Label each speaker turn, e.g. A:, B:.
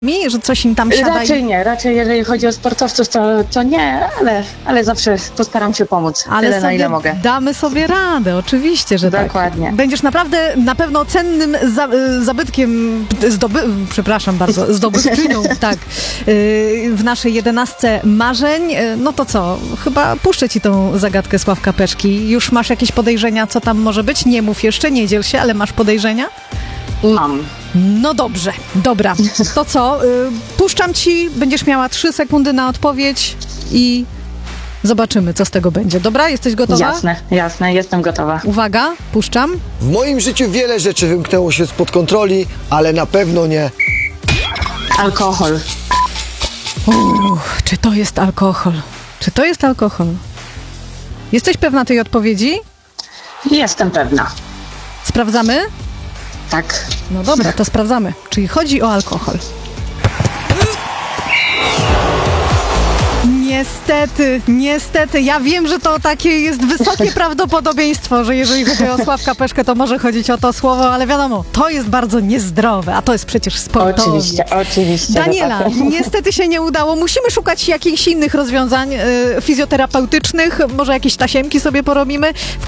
A: Że coś im tam siada?
B: Raczej nie, raczej jeżeli chodzi o sportowców, to nie, ale zawsze postaram się pomóc,
A: Ale
B: tyle na ile
A: sobie
B: mogę.
A: damy sobie radę, oczywiście, że
B: Dokładnie.
A: tak. Będziesz naprawdę na pewno cennym zabytkiem, przepraszam bardzo, zdobywczynią, tak, w naszej 11 marzeń. No to co, chyba puszczę ci tą zagadkę Sławka Peszki. Już masz jakieś podejrzenia, co tam może być? Nie mów jeszcze, nie dziel się, ale masz podejrzenia?
B: Mam.
A: No dobrze, dobra. To co? Puszczam ci, będziesz miała 3 sekundy na odpowiedź i zobaczymy, co z tego będzie. Dobra? Jesteś gotowa?
B: Jasne, jestem gotowa.
A: Uwaga, puszczam.
C: W moim życiu wiele rzeczy wymknęło się spod kontroli, ale na pewno nie.
B: Alkohol.
A: Czy to jest alkohol? Czy to jest alkohol? Jesteś pewna tej odpowiedzi?
B: Jestem pewna.
A: Sprawdzamy?
B: Tak.
A: No dobra, to sprawdzamy. Czyli chodzi o alkohol. Niestety, ja wiem, że to takie jest wysokie prawdopodobieństwo, że jeżeli chodzi o Sławka Peszkę, to może chodzić o to słowo, ale wiadomo, to jest bardzo niezdrowe, a to jest przecież sportowiec.
B: Oczywiście.
A: Daniela, niestety się nie udało. Musimy szukać jakichś innych rozwiązań fizjoterapeutycznych, może jakieś tasiemki sobie porobimy.